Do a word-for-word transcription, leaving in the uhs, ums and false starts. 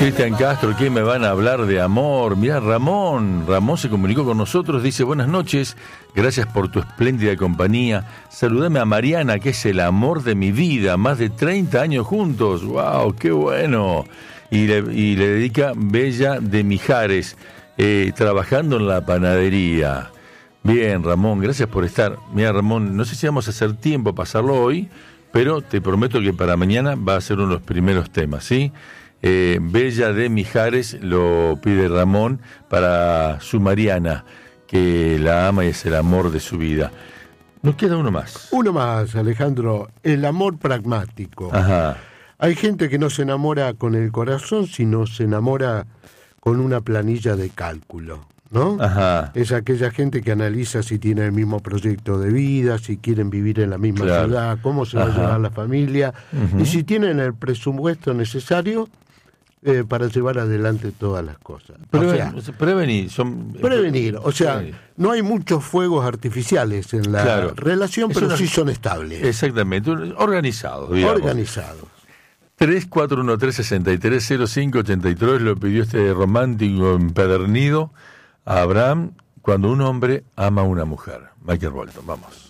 Cristian Castro, ¿qué me van a hablar de amor? Mirá, Ramón, Ramón se comunicó con nosotros, dice, buenas noches, gracias por tu espléndida compañía. Saludame a Mariana, que es el amor de mi vida, más de treinta años juntos. ¡Wow, qué bueno! Y le, y le dedica Bella de Mijares, eh, trabajando en la panadería. Bien, Ramón, gracias por estar. Mira, Ramón, no sé si vamos a hacer tiempo para pasarlo hoy, pero te prometo que para mañana va a ser uno de los primeros temas, ¿sí? Eh, Bella de Mijares lo pide Ramón para su Mariana, que la ama y es el amor de su vida. Nos queda uno más. Uno más, Alejandro, el amor pragmático. Ajá. Hay gente que no se enamora con el corazón, sino se enamora con una planilla de cálculo, ¿no? Ajá. Es aquella gente que analiza si tiene el mismo proyecto de vida, si quieren vivir en la misma Claro. ciudad, cómo se va Ajá. a llevar la familia, Uh-huh. y si tienen el presupuesto necesario eh, para llevar adelante todas las cosas. Preven- o sea, prevenir, son, prevenir, o sea, prevenir. no hay muchos fuegos artificiales en la Claro. relación, Es pero una- sí son estables, Exactamente, un- organizados, digamos. organizados. tres cuatro uno tres, seis tres cero cinco ocho tres lo pidió este romántico empedernido a Abraham, cuando un hombre ama a una mujer. Michael Bolton, vamos.